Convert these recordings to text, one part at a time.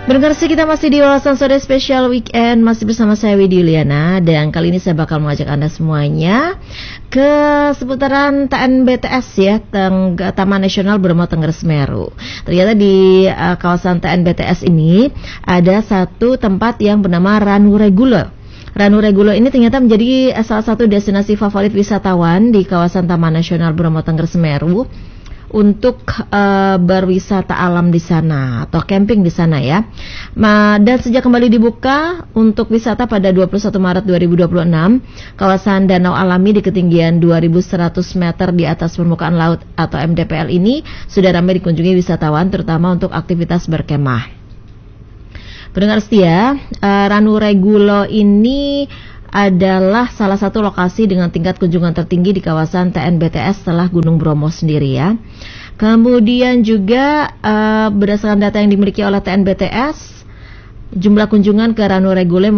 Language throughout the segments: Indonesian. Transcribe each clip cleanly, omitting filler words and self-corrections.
Pendengar kita masih di Wawasan Sore Spesial Weekend, masih bersama saya Widi Yuliana, dan kali ini saya bakal mengajak Anda semuanya ke seputaran TNBTS ya, Taman Nasional Bromo Tengger Semeru. Ternyata di kawasan TNBTS ini ada satu tempat yang bernama Ranu Regulo. Ranu Regulo ini ternyata menjadi salah satu destinasi favorit wisatawan di kawasan Taman Nasional Bromo Tengger Semeru untuk berwisata alam di sana atau camping di sana ya. Dan sejak kembali dibuka untuk wisata pada 21 Maret 2026, kawasan Danau Alami di ketinggian 2100 meter di atas permukaan laut atau MDPL ini sudah ramai dikunjungi wisatawan, terutama untuk aktivitas berkemah. Pendengar setia, Ranu Regulo ini adalah salah satu lokasi dengan tingkat kunjungan tertinggi di kawasan TNBTS setelah Gunung Bromo sendiri ya. Kemudian juga berdasarkan data yang dimiliki oleh TNBTS, jumlah kunjungan ke Ranu Regulo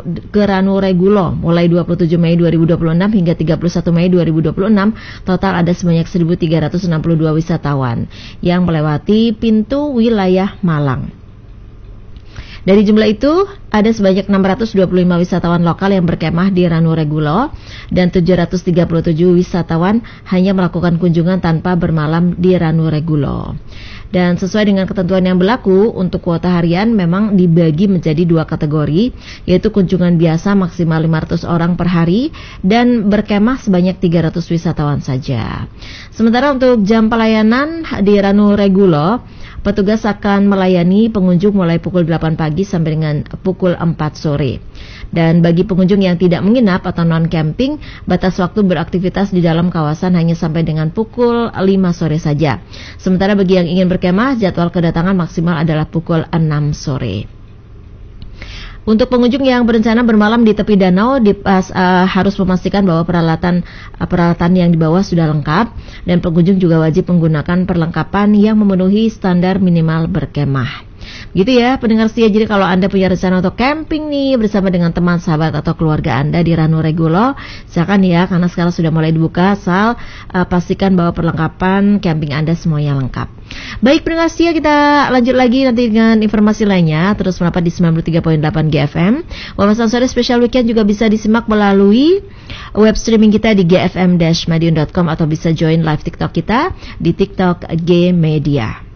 mulai 27 Mei 2026 hingga 31 Mei 2026 total ada sebanyak 1.362 wisatawan yang melewati pintu wilayah Malang. Dari jumlah itu, ada sebanyak 625 wisatawan lokal yang berkemah di Ranu Regulo dan 737 wisatawan hanya melakukan kunjungan tanpa bermalam di Ranu Regulo. Dan sesuai dengan ketentuan yang berlaku, untuk kuota harian memang dibagi menjadi dua kategori, yaitu kunjungan biasa maksimal 500 orang per hari dan berkemah sebanyak 300 wisatawan saja. Sementara untuk jam pelayanan di Ranu Regulo, petugas akan melayani pengunjung mulai pukul 8 pagi sampai dengan pukul 4 sore. Dan bagi pengunjung yang tidak menginap atau non-camping, batas waktu beraktivitas di dalam kawasan hanya sampai dengan pukul 5 sore saja. Sementara bagi yang ingin berkemah, jadwal kedatangan maksimal adalah pukul 6 sore. Untuk pengunjung yang berencana bermalam di tepi danau harus memastikan bahwa peralatan yang dibawa sudah lengkap, dan pengunjung juga wajib menggunakan perlengkapan yang memenuhi standar minimal berkemah. Gitu ya pendengar setia. Jadi kalau Anda punya rencana untuk camping nih bersama dengan teman, sahabat atau keluarga Anda di Ranu Regulo, silakan ya, karena sekarang sudah mulai dibuka, asal pastikan bahwa perlengkapan camping Anda semuanya lengkap. Baik pendengar setia, kita lanjut lagi nanti dengan informasi lainnya. Terus merapat di 93.8 GFM. Wawasan Sore Special Weekend juga bisa disimak melalui web streaming kita di gfm-madiun.com atau bisa join live TikTok kita di TikTok G Media.